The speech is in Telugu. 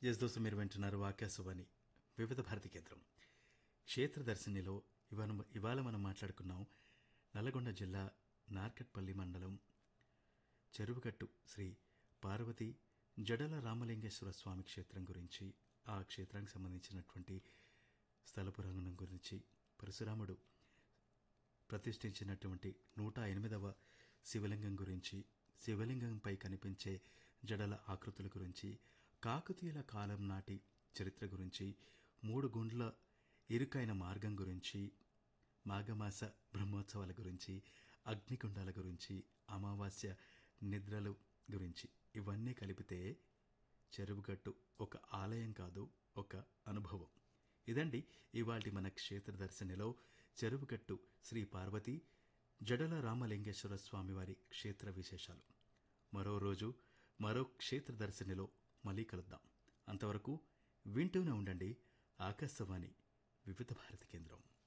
ఎస్ దోస్తు మీరు వింటున్నారు ఆకాశవాణి వివిధ భారతి కేంద్రం క్షేత్ర దర్శినిలో ఇవాళ మనం మాట్లాడుకున్నాం నల్లగొండ జిల్లా నార్కట్పల్లి మండలం చెరువుగట్టు శ్రీ పార్వతి జడల రామలింగేశ్వర స్వామి క్షేత్రం గురించి, ఆ క్షేత్రానికి సంబంధించినటువంటి స్థల పురాణం గురించి, పరశురాముడు ప్రతిష్ఠించినటువంటి 108వ శివలింగం గురించి, శివలింగంపై కనిపించే జడల ఆకృతుల గురించి, కాకతీయుల కాలం నాటి చరిత్ర గురించి, 3 గుండ్ల ఇరుకైన మార్గం గురించి, మాఘమాస బ్రహ్మోత్సవాల గురించి, అగ్నికుండాల గురించి, అమావాస్య నిద్రలు గురించి ఇవన్నీ కలిపితే చెరువుగట్టు ఒక ఆలయం కాదు, ఒక అనుభవం. ఇదండి ఇవాల్టి మన క్షేత్ర దర్శనిలో చెరువుగట్టు శ్రీ పార్వతి జడల రామలింగేశ్వర స్వామివారి క్షేత్ర విశేషాలు. మరో రోజు మరో క్షేత్ర దర్శనిలో మళ్ళీ కలుద్దాం. అంతవరకు వింటూనే ఉండండి ఆకాశవాణి వివిధ భారతి కేంద్రం.